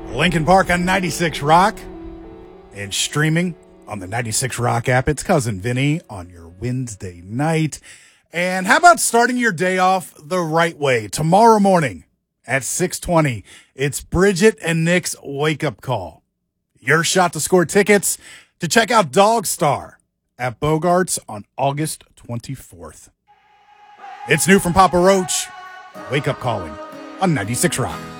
Lincoln Park on 96 Rock and streaming on the 96 Rock app. It's Cousin Vinny on your Wednesday night. And how about starting your day off the right way? Tomorrow morning at 6:20, it's Bridget and Nick's Wake Up Call. Your shot to score tickets to check out Dog Star at Bogarts on August 24th. It's new from Papa Roach. Wake Up Calling on 96 Rock.